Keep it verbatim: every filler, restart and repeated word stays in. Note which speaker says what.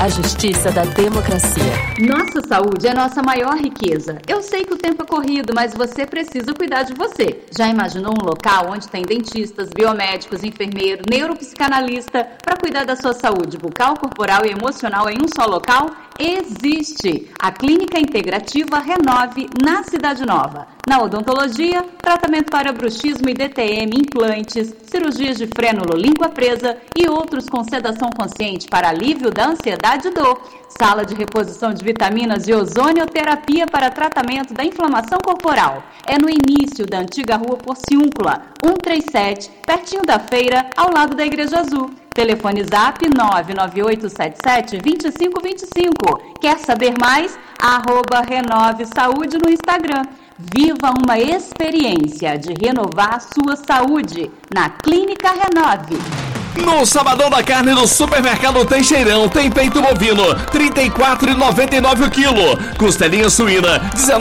Speaker 1: A justiça da democracia.
Speaker 2: Nossa saúde é nossa maior riqueza. Eu sei que o tempo é corrido, mas você precisa cuidar de você. Já imaginou um local onde tem dentistas, biomédicos, enfermeiro, neuropsicanalista para cuidar da sua saúde bucal, corporal e emocional em um só local? Existe! A Clínica Integrativa Renove, na Cidade Nova. Na odontologia, tratamento para bruxismo e D T M, implantes, cirurgias de frênulo, língua presa e outros com sedação consciente para alívio da ansiedade e dor. Sala de reposição de vitaminas e ozonioterapia para tratamento da inflamação corporal. É no início da antiga rua Porciúncula, cento e trinta e sete, pertinho da feira, ao lado da Igreja Azul. Telefone zap nove nove oito sete sete, dois cinco dois cinco. Quer saber mais? Arroba Renove Saúde no Instagram. Viva uma experiência de renovar sua saúde na Clínica Renove.
Speaker 3: No Sabadão da Carne do Supermercado Teixeirão tem peito bovino trinta e quatro reais e noventa e nove centavos o quilo, costelinha suína dezenove